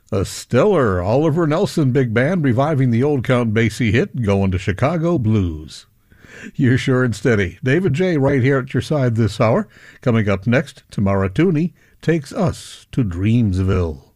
A stellar Oliver Nelson big band reviving the old Count Basie hit, Going to Chicago Blues. You're sure and steady. David J. right here at your side this hour. Coming up next, Tamara Tooney takes us to Dreamsville.